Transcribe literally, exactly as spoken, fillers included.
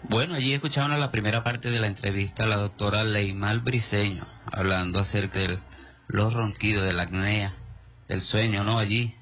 Bueno, allí escucharon la primera parte de la entrevista a la doctora Leymar Briceño, hablando acerca de los ronquidos, de la apnea, del sueño, ¿no? Allí,